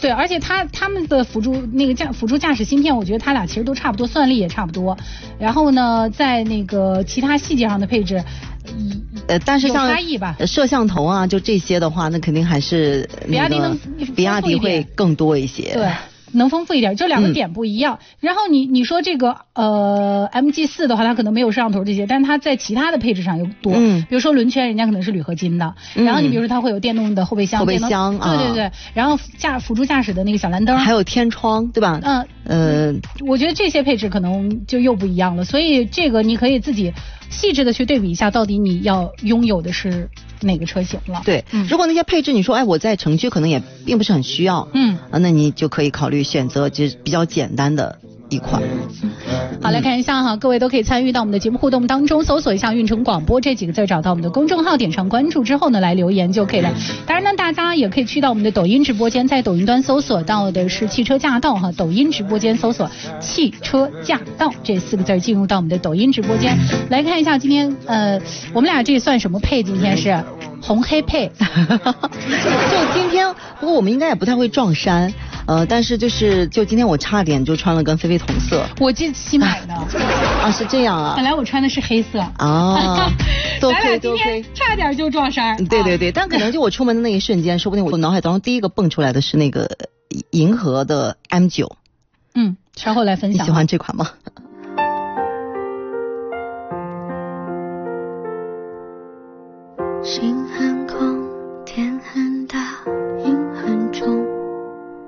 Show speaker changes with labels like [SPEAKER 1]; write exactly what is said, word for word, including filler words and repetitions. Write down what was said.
[SPEAKER 1] 对，而且它他们的辅助那个驾辅助驾驶芯片，我觉得它俩其实都差不多，算力也差不多。然后呢，在那个其他细节上的配置，
[SPEAKER 2] 呃，但是像
[SPEAKER 1] 有差异吧，
[SPEAKER 2] 摄像头啊，就这些的话，那肯定还是
[SPEAKER 1] 比亚迪能
[SPEAKER 2] 比亚迪会更多一些。
[SPEAKER 1] 对。能丰富一点，就两个点不一样。嗯、然后你你说这个呃 M G 四 的话，它可能没有摄像头这些，但是它在其他的配置上又多。嗯，比如说轮圈，人家可能是铝合金的。嗯、然后你比如说它会有电动的后备箱，
[SPEAKER 2] 后备箱
[SPEAKER 1] 啊，对对对。然后驾辅助驾驶的那个小蓝灯，
[SPEAKER 2] 还有天窗，对吧？嗯
[SPEAKER 1] 呃，我觉得这些配置可能就又不一样了。所以这个你可以自己细致的去对比一下，到底你要拥有的是哪个车型了。
[SPEAKER 2] 对，嗯、如果那些配置你说，哎，我在城区可能也并不是很需要，嗯，啊，那你就可以考虑选择就是比较简单的一款。
[SPEAKER 1] 好，来看一下哈，各位都可以参与到我们的节目互动当中，搜索一下运城广播这几个字，找到我们的公众号，点上关注之后呢，来留言就可以了。当然呢，大家也可以去到我们的抖音直播间，在抖音端搜索到的是汽车驾到哈，抖音直播间搜索汽车驾到这四个字，进入到我们的抖音直播间。来看一下今天呃，我们俩这算什么配？今天是红黑配。
[SPEAKER 2] 就今天，不过我们应该也不太会撞衫。呃，但是就是就今天我差点就穿了跟菲菲同色，
[SPEAKER 1] 我这新买的
[SPEAKER 2] 啊，是这样啊。
[SPEAKER 1] 本来我穿的是黑色
[SPEAKER 2] 啊，多亏多亏，
[SPEAKER 1] 差点就撞衫。
[SPEAKER 2] 对对对，但可能就我出门的那一瞬间，说不定我脑海当中第一个蹦出来的是那个银河的 M 九。
[SPEAKER 1] 嗯，稍后来分享。
[SPEAKER 2] 你喜欢这款吗？